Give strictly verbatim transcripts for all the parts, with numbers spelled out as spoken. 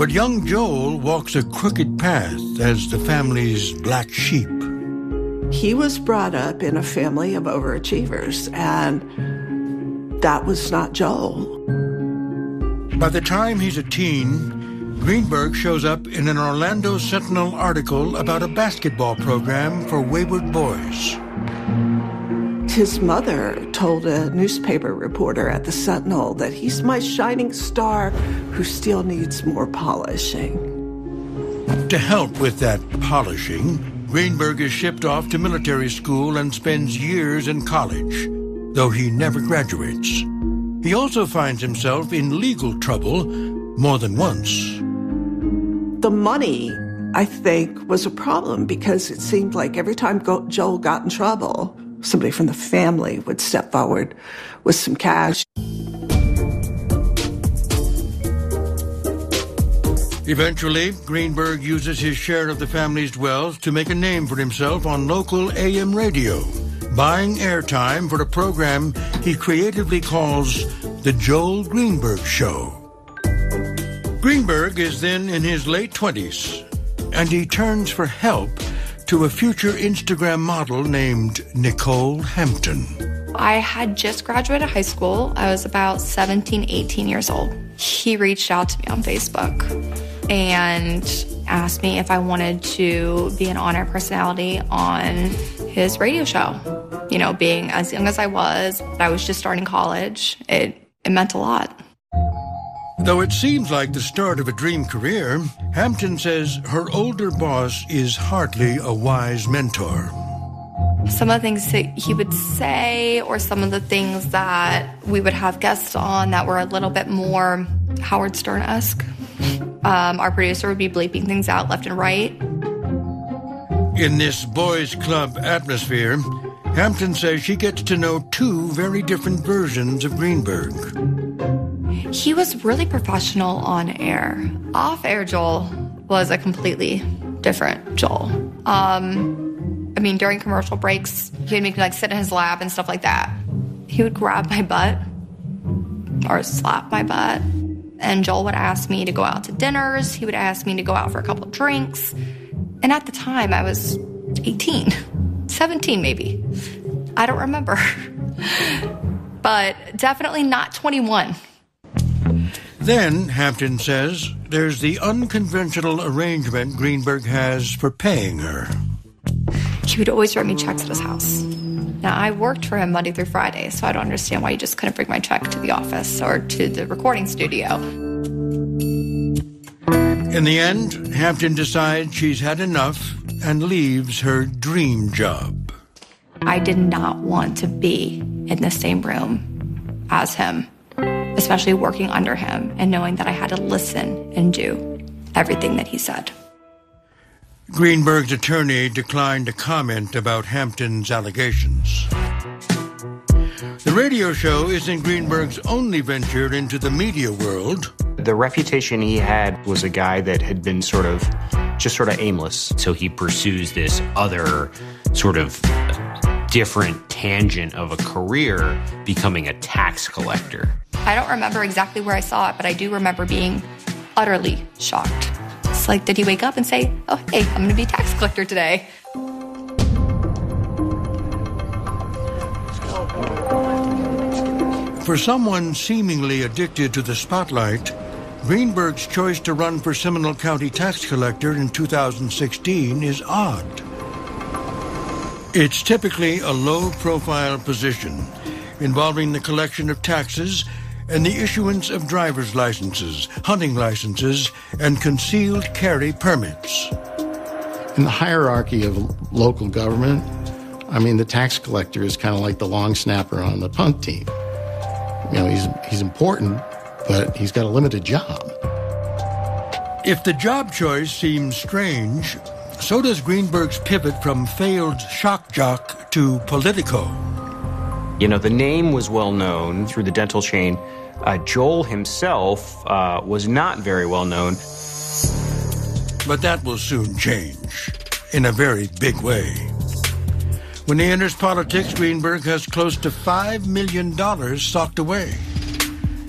But young Joel walks a crooked path as the family's black sheep. He was brought up in a family of overachievers, and that was not Joel. By the time he's a teen, Greenberg shows up in an Orlando Sentinel article about a basketball program for wayward boys. His mother told a newspaper reporter at the Sentinel that he's my shining star who still needs more polishing. To help with that polishing, Greenberg is shipped off to military school and spends years in college, though he never graduates. He also finds himself in legal trouble more than once. The money, I think, was a problem because it seemed like every time Go- Joel got in trouble, somebody from the family would step forward with some cash. Eventually, Greenberg uses his share of the family's wealth to make a name for himself on local A M radio, buying airtime for a program he creatively calls The Joel Greenberg Show. Greenberg is then in his late twenties, and he turns for help to a future Instagram model named Nicole Hampton. I had just graduated high school. I was about seventeen, eighteen years old. He reached out to me on Facebook and asked me if I wanted to be an on-air personality on his radio show. You know, being as young as I was, I was just starting college. It, it meant a lot. Though it seems like the start of a dream career, Hampton says her older boss is hardly a wise mentor. Some of the things that he would say, or some of the things that we would have guests on that were a little bit more Howard Stern-esque. Um, our producer would be bleeping things out left and right. In this boys' club atmosphere, Hampton says she gets to know two very different versions of Greenberg. He was really professional on air. Off air, Joel was a completely different Joel. Um, I mean, during commercial breaks, he would make me like sit in his lap and stuff like that. He would grab my butt or slap my butt. And Joel would ask me to go out to dinners. He would ask me to go out for a couple of drinks. And at the time, I was eighteen, seventeen maybe. I don't remember. But definitely not twenty-one. Then, Hampton says, there's the unconventional arrangement Greenberg has for paying her. He would always write me checks at his house. Now, I worked for him Monday through Friday, so I don't understand why you just couldn't bring my check to the office or to the recording studio. In the end, Hampton decides she's had enough and leaves her dream job. I did not want to be in the same room as him, especially working under him and knowing that I had to listen and do everything that he said. Greenberg's attorney declined to comment about Hampton's allegations. The radio show isn't Greenberg's only venture into the media world. The reputation he had was a guy that had been sort of, just sort of aimless. So he pursues this other sort of different tangent of a career, becoming a tax collector. I don't remember exactly where I saw it, but I do remember being utterly shocked. It's like, did he wake up and say, oh, hey, I'm going to be a tax collector today? For someone seemingly addicted to the spotlight, Greenberg's choice to run for Seminole County tax collector in two thousand sixteen is odd. It's typically a low-profile position involving the collection of taxes and the issuance of driver's licenses, hunting licenses, and concealed carry permits. In the hierarchy of local government, I mean, the tax collector is kind of like the long snapper on the punt team. You know, he's he's important, but he's got a limited job. If the job choice seems strange, so does Greenberg's pivot from failed shock jock to Politico. You know, the name was well known through the dental chain. Uh, Joel himself uh, was not very well known. But that will soon change, in a very big way. When he enters politics, Greenberg has close to five million dollars socked away.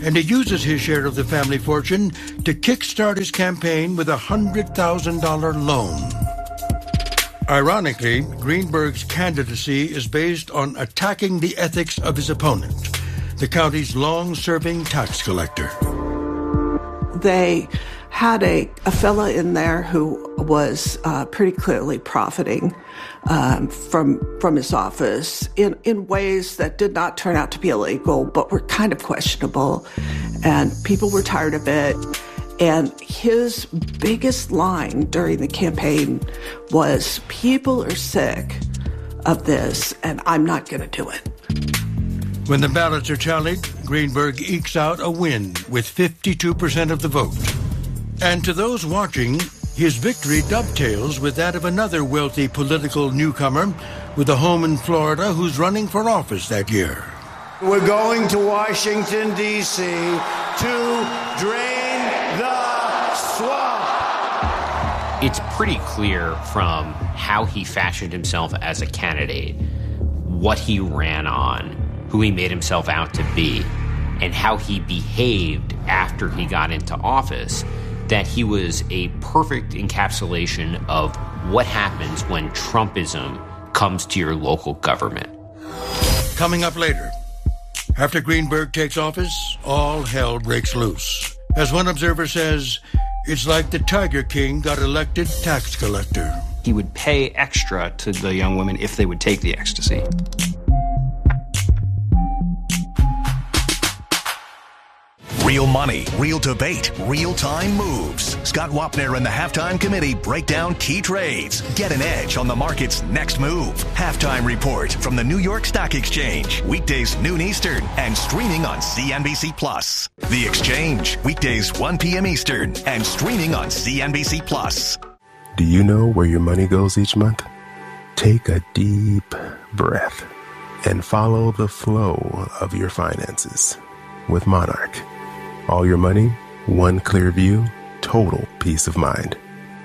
and he uses his share of the family fortune to kickstart his campaign with a one hundred thousand dollars loan. Ironically, Greenberg's candidacy is based on attacking the ethics of his opponent, the county's long-serving tax collector. They had a, a fella in there who was uh, pretty clearly profiting um, from from his office in, in ways that did not turn out to be illegal, but were kind of questionable, and people were tired of it. And his biggest line during the campaign was, "People are sick of this, and I'm not going to do it." When the ballots are tallied, Greenberg ekes out a win with fifty-two percent of the vote. And to those watching, his victory dovetails with that of another wealthy political newcomer with a home in Florida who's running for office that year. We're going to Washington, D C to drain the swamp. It's pretty clear from how he fashioned himself as a candidate, what he ran on, who he made himself out to be, and how he behaved after he got into office, that he was a perfect encapsulation of what happens when Trumpism comes to your local government. Coming up later, after Greenberg takes office, all hell breaks loose. As one observer says, it's like the Tiger King got elected tax collector. He would pay extra to the young women if they would take the ecstasy. Real money, real debate, real-time moves. Scott Wapner and the Halftime Committee break down key trades. Get an edge on the market's next move. Halftime Report from the New York Stock Exchange. Weekdays noon Eastern and streaming on C N B C Plus. The Exchange. Weekdays one p.m. Eastern and streaming on C N B C Plus. Do you know where your money goes each month? Take a deep breath and follow the flow of your finances with Monarch. All your money, one clear view, total peace of mind.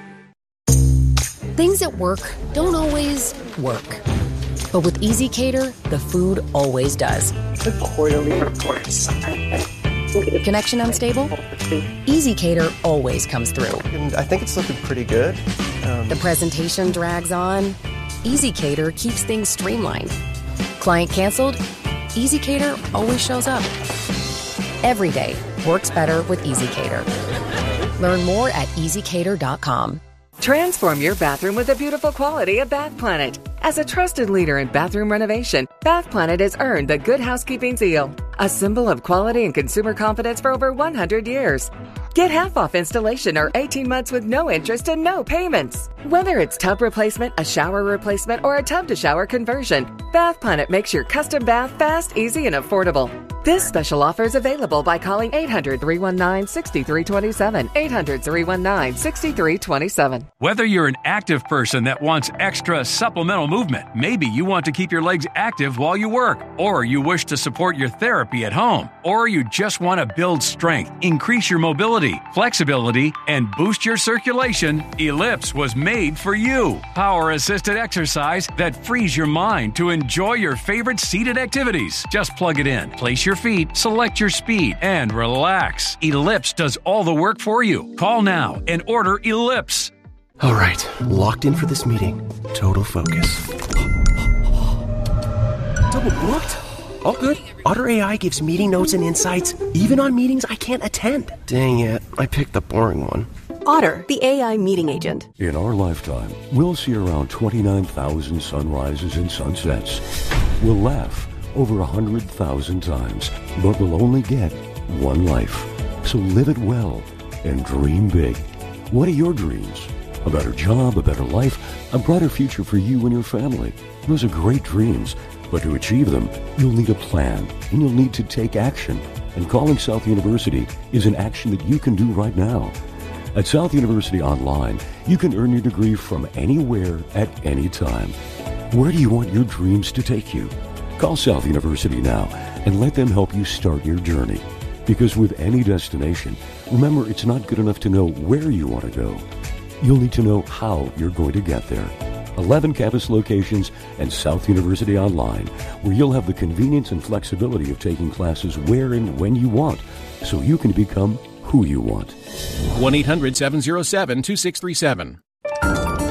Things at work don't always work. But with EasyCater, the food always does. The quarterly reports. Connection unstable? EasyCater always comes through. And I think it's looking pretty good. Um, the presentation drags on. EasyCater keeps things streamlined. Client canceled? EasyCater always shows up. Every day works better with EasyCater. Learn more at easy cater dot com. Transform your bathroom with the beautiful quality of Bath Planet. As a trusted leader in bathroom renovation, Bath Planet has earned the Good Housekeeping seal, a symbol of quality and consumer confidence for over one hundred years. Get half off installation or eighteen months with no interest and no payments. Whether it's tub replacement, a shower replacement, or a tub-to-shower conversion, Bath Planet makes your custom bath fast, easy, and affordable. This special offer is available by calling eight hundred, three one nine, six three two seven, eight hundred, three one nine, six three two seven. Whether you're an active person that wants extra supplemental movement, maybe you want to keep your legs active while you work, or you wish to support your therapy at home, or you just want to build strength, increase your mobility, flexibility, and boost your circulation, Ellipse was made for you. Power-assisted exercise that frees your mind to enjoy your favorite seated activities. Just plug it in, place your feet, select your speed, and relax. Ellipse does all the work for you. Call now and order Ellipse. All right, locked in for this meeting. Total focus. Double booked? All good. Otter A I gives meeting notes and insights, even on meetings I can't attend. Dang it, I picked the boring one. Otter, the A I meeting agent. In our lifetime, we'll see around twenty-nine thousand sunrises and sunsets. We'll laugh over one hundred thousand times, but we'll only get one life. So live it well and dream big. What are your dreams? A better job, a better life, a brighter future for you and your family. Those are great dreams, but to achieve them, you'll need a plan, and you'll need to take action. And calling South University is an action that you can do right now. At South University Online, you can earn your degree from anywhere at any time. Where do you want your dreams to take you? Call South University now and let them help you start your journey. Because with any destination, remember, it's not good enough to know where you want to go. You'll need to know how you're going to get there. eleven campus locations, and South University Online, where you'll have the convenience and flexibility of taking classes where and when you want, so you can become who you want. one eight hundred seven oh seven two six three seven.